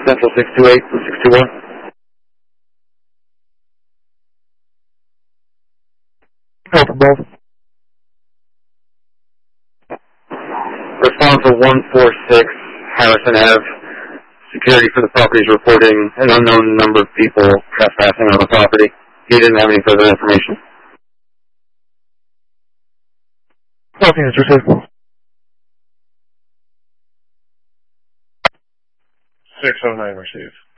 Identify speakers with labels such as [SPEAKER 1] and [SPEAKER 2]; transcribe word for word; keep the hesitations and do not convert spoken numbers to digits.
[SPEAKER 1] Central six two eight to six two one.
[SPEAKER 2] Call for both.
[SPEAKER 1] Response to one four six Harrison Ave. Security for the property is reporting an unknown number of people trespassing on the property. He didn't have any further information.
[SPEAKER 2] Nothing is received.
[SPEAKER 3] six oh nine received.